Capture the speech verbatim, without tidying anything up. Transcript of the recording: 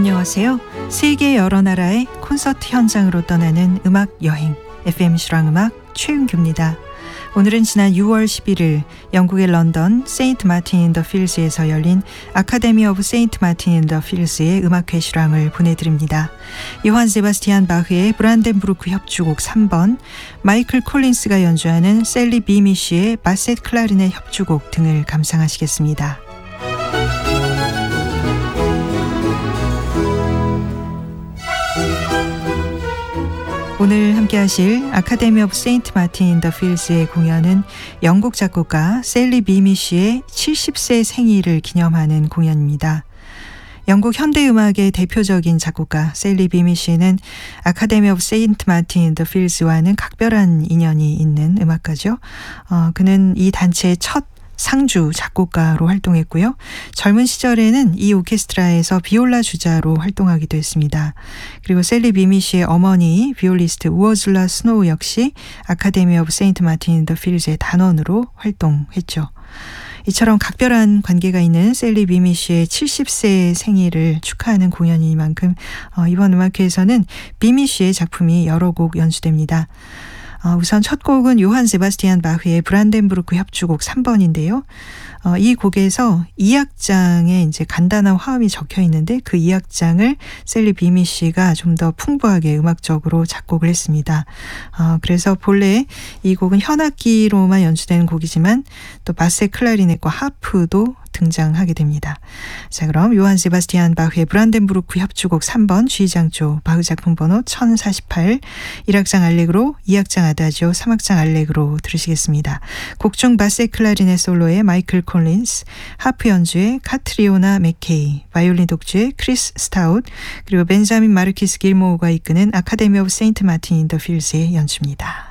안녕하세요. 세계 여러 나라의 콘서트 현장으로 떠나는 음악 여행 에프엠 실황음악 최윤규입니다. 오늘은 지난 유월 십일일 영국의 런던 세인트 마틴 인 더 필즈에서 열린 아카데미 오브 세인트 마틴 인 더 필즈의 음악회 실황을 보내드립니다. 요한 세바스티안 바흐의 브란덴부르크 협주곡 삼 번, 마이클 콜린스가 연주하는 셀리 비미쉬의 바셋 클라리넷 협주곡 등을 감상하시겠습니다. 오늘 함께 하실 아카데미 오브 세인트 마틴 인 더 필즈의 공연은 영국 작곡가 셀리 비미쉬의 칠십 세 생일을 기념하는 공연입니다. 영국 현대음악의 대표적인 작곡가 셀리 비미쉬는 아카데미 오브 세인트 마틴 인 더 필즈와는 각별한 인연이 있는 음악가죠. 어, 그는 이 단체의 첫 상주 작곡가로 활동했고요. 젊은 시절에는 이 오케스트라에서 비올라 주자로 활동하기도 했습니다. 그리고 셀리 비미쉬의 어머니 비올리스트 우어줄라 스노우 역시 아카데미 오브 세인트 마틴 인 더 필즈의 단원으로 활동했죠. 이처럼 각별한 관계가 있는 셀리 비미쉬의 칠십 세 생일을 축하하는 공연이니만큼 어, 이번 음악회에서는 비미쉬의 작품이 여러 곡 연주됩니다. 어, 우선 첫 곡은 요한 세바스티안 바흐의 브란덴부르크 협주곡 삼 번인데요. 어, 이 곡에서 이 악장에 이제 간단한 화음이 적혀 있는데 그 이 악장을 셀리 비미쉬가 좀 더 풍부하게 음악적으로 작곡을 했습니다. 어, 그래서 본래 이 곡은 현악기로만 연주되는 곡이지만 또 바세 클라리넷과 하프도 등장하게 됩니다. 자, 그럼 요한 세바스티안 바흐의 브란덴부르크 협주곡 삼 번 G장조 바흐 작품 번호 천사십팔, 일 악장 알레그로, 이 악장 아다지오, 삼 악장 알레그로 들으시겠습니다. 곡중 바세 클라리넷 솔로의 마이클 콜린스, 하프 연주의 카트리오나 맥케이, 바이올린 독주의 크리스 스타웃, 그리고 벤자민 마르키스 길모어가 이끄는 아카데미 오브 세인트 마틴 인 더 필즈의 연주입니다.